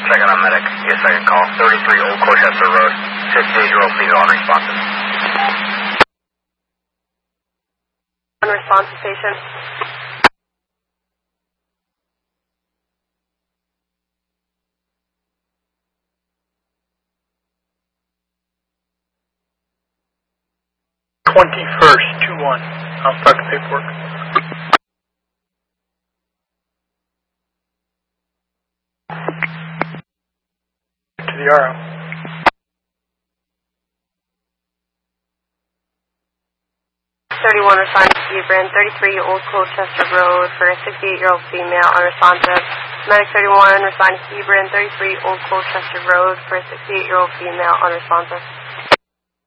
second on medic. Get a second call. 33 Old Colchester Road. 68-year-old female unresponsive. Unresponsive patient. #21, 2-1. I'll start the paperwork. To the RO. 31 responding to Hebron, 33 Old Colchester Road for a 68-year-old female unresponsive. Medic 31 responding to Hebron, 33 Old Colchester Road for a 68-year-old female unresponsive.